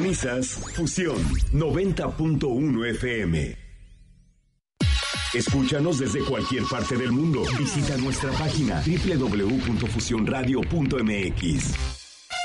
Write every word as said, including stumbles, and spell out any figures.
Sintonizas Fusión noventa punto uno F M. Escúchanos desde cualquier parte del mundo. Visita nuestra página doble u doble u doble u punto fusión radio punto m x.